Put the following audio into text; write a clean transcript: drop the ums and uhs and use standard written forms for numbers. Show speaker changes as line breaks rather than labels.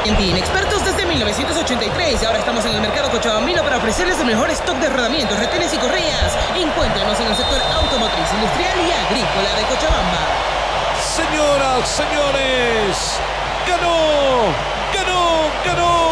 Argentina, expertos desde 1983 y ahora estamos en el mercado cochabambino para ofrecerles el mejor stock de rodamientos, retenes y correas. Encuéntrenos en el sector automotriz, industrial y agrícola de Cochabamba.
Señoras, señores, ganó, ganó, ganó.